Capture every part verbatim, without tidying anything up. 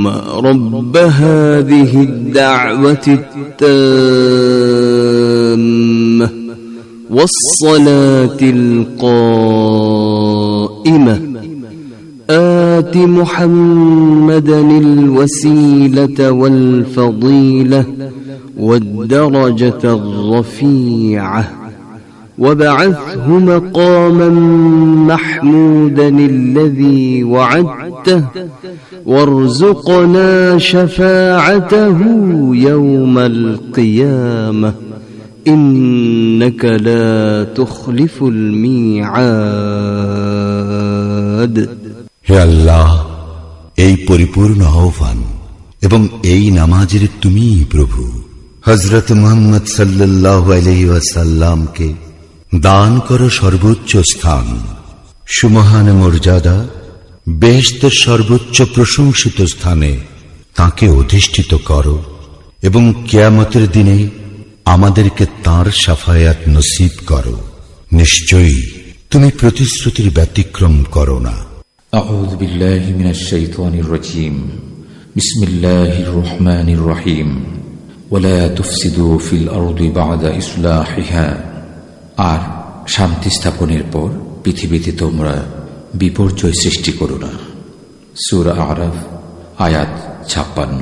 رب هذه الدعوة التامة والصلاة القائمة آت محمدا الوسيلة والفضيلة والدرجة الرفيعة وابعثه مقاما محمودا الذي وعدته وارزقنا شفاعته يوم القيامة إنك لا تخلف الميعاد. হে আল্লাহ, এই পরিপূর্ণ আহ্বান এবং এই নামাজের তুমি প্রভু হযরত মুহাম্মদ সাল্লাল্লাহু আলাইহি ওয়াসাল্লামকে দান করো সর্বোচ্চ স্থান, সুমহান মর্যাদা, বেহেশতের সর্বোচ্চ প্রশংসিত স্থানে তাকে অধিষ্ঠিত করো এবং কিয়ামতের দিনে আমাদেরকে তাঁর শাফায়াত নসিব করো। নিশ্চয়ই তুমি প্রতিশ্রুতির ব্যতিক্রম করো না। আউযু বিল্লাহি মিনাশ শাইতানির রাজীম। বিসমিল্লাহির রহমানির রহিম। ওয়ালা তুফসিদু ফিল আরদি বা'দা ইসলাহিহা। আর শান্তি স্থাপনের পর পৃথিবীতে তোমরা বিপর্যয় সৃষ্টি করো না। সূরা আরাফ আয়াত ছাপ্পান্ন।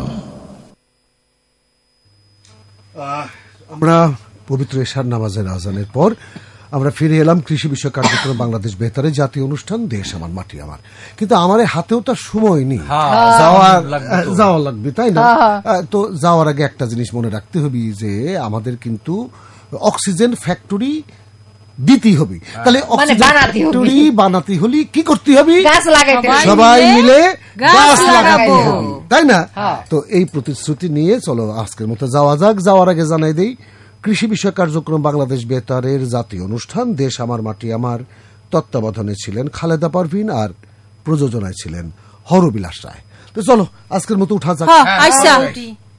আমরা পবিত্র এশার নামাজের আজানের পর আমরা ফিরে এলাম কৃষি বিষয় কার্যক্রম বাংলাদেশ বেতারে জাতীয় অনুষ্ঠান দেশ আমার মাটি আমার। কিন্তু আমার হাতেও তার সময় নেই, যাওয়া লাগবে, তাই না? তো যাওয়ার আগে একটা জিনিস মনে রাখতে হবে যে আমাদের কিন্তু অক্সিজেন ফ্যাক্টরি দিতে হবে। তাহলে অক্সিজেন ফ্যাক্টরি বানাতে হলে কি করতে হবে? সবাই মিলে গাছ লাগাতে হবে, তাই না? তো এই প্রতিশ্রুতি নিয়ে চলো আজকের মতো যাওয়া যাক। যাওয়ার আগে জানাই দেই কৃষি বিষয় কার্যক্রম বাংলাদেশ বেতারের জাতীয় অনুষ্ঠান দেশ আমার মাটি আমার তত্ত্বাবধানে ছিলেন খালেদা পারভিন আর প্রযোজনায় ছিলেন হরবিলাস রায়। তো চলো আজকের মতো উঠা যাক।